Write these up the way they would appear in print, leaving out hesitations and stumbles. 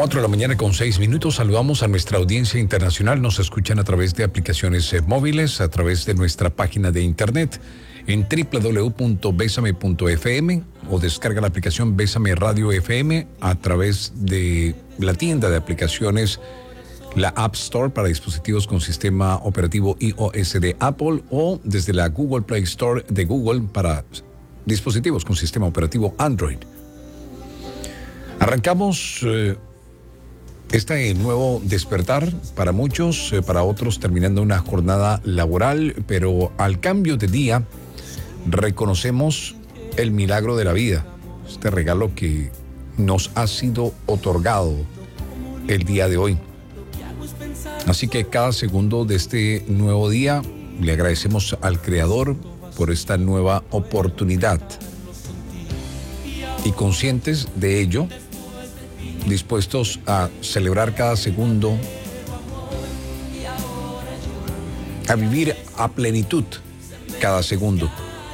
4 de la mañana con 6 minutos. Saludamos a nuestra audiencia internacional. Nos escuchan a través de aplicaciones móviles, a través de nuestra página de internet en www.besame.fm o descarga la aplicación Bésame Radio FM a través de la tienda de aplicaciones, la App Store para dispositivos con sistema operativo iOS de Apple o desde la Google Play Store de Google para dispositivos con sistema operativo Android. Arrancamos este nuevo despertar para muchos, para otros terminando una jornada laboral, pero al cambio de día reconocemos el milagro de la vida, este regalo que nos ha sido otorgado el día de hoy. Así que cada segundo de este nuevo día le agradecemos al Creador por esta nueva oportunidad y conscientes de ello, dispuestos a celebrar cada segundo, a vivir a plenitud cada segundo.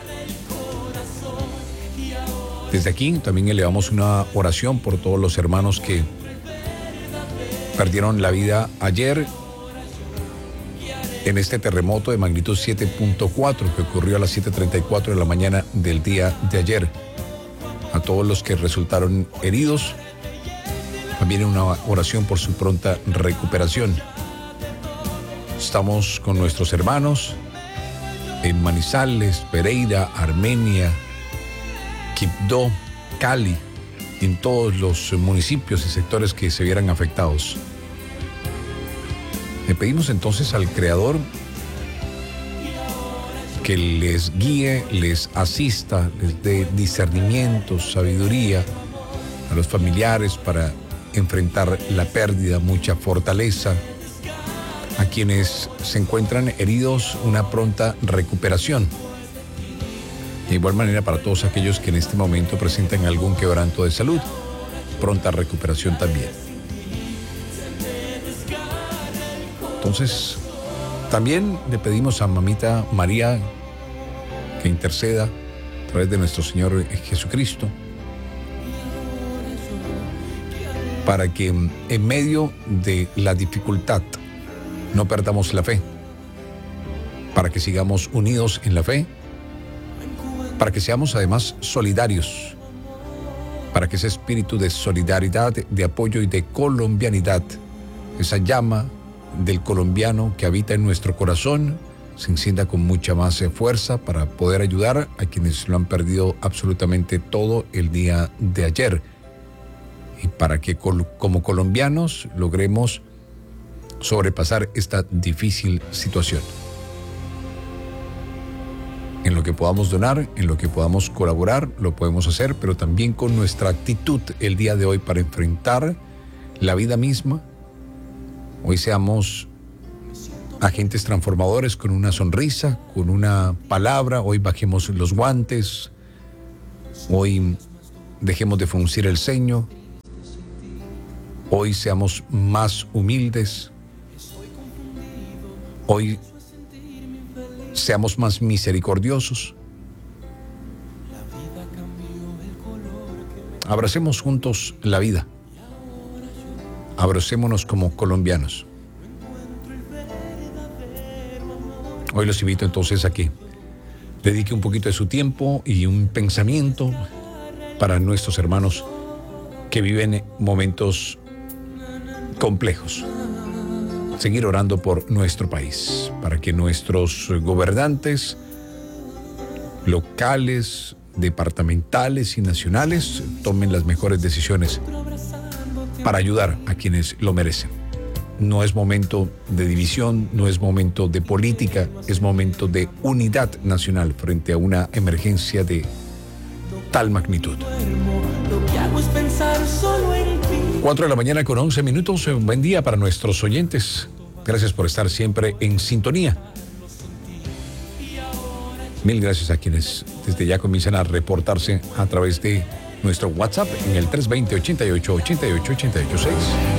Desde aquí también elevamos una oración por todos los hermanos que perdieron la vida ayer en este terremoto de magnitud 7.4 que ocurrió a las 7:34 de la mañana del día de ayer. A todos los que resultaron heridos, también una oración por su pronta recuperación. Estamos con nuestros hermanos en Manizales, Pereira, Armenia, Quibdó, Cali, en todos los municipios y sectores que se vieran afectados. Le pedimos entonces al Creador que les guíe, les asista, les dé discernimiento, sabiduría a los familiares para enfrentar la pérdida, mucha fortaleza. A quienes se encuentran heridos, una pronta recuperación. De igual manera para todos aquellos que en este momento presentan algún quebranto de salud, pronta recuperación también. Entonces, también le pedimos a Mamita María que interceda a través de nuestro Señor Jesucristo para que en medio de la dificultad no perdamos la fe, para que sigamos unidos en la fe, para que seamos además solidarios, para que ese espíritu de solidaridad, de apoyo y de colombianidad, esa llama del colombiano que habita en nuestro corazón, se encienda con mucha más fuerza para poder ayudar a quienes lo han perdido absolutamente todo el día de ayer. Y para que como colombianos logremos sobrepasar esta difícil situación. En lo que podamos donar, en lo que podamos colaborar, lo podemos hacer, pero también con nuestra actitud el día de hoy para enfrentar la vida misma. Hoy seamos agentes transformadores con una sonrisa, con una palabra. Hoy bajemos los guantes. Hoy dejemos de fruncir el ceño. Hoy seamos más humildes. Hoy seamos más misericordiosos. Abracemos juntos la vida. Abracémonos como colombianos. Hoy los invito entonces a que dedique un poquito de su tiempo y un pensamiento para nuestros hermanos que viven momentos complejos. Seguir orando por nuestro país, para que nuestros gobernantes locales, departamentales y nacionales tomen las mejores decisiones para ayudar a quienes lo merecen. No es momento de división, no es momento de política, es momento de unidad nacional frente a una emergencia de tal magnitud. 4 de la mañana con 11 minutos. Buen día para nuestros oyentes. Gracias por estar siempre en sintonía. Mil gracias a quienes desde ya comienzan a reportarse a través de nuestro WhatsApp en el 320-88-88-88-6.